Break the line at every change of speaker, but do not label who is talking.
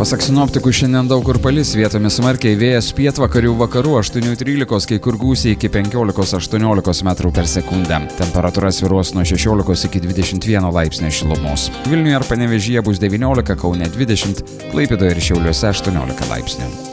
Pasak sinoptikų, šiandien daug kur palis, vietomis smarkiai, vėjas pietvakarių vakarų 8-13, kai kur gūsiai iki 15-18 metrų per sekundę. Temperatūra svyruos nuo 16 iki 21 laipsnio šilumos. Vilniuje ir Panevėžyje bus 19, Kaune 20, Klaipėdoje ir Šiauliuose 18 laipsnių.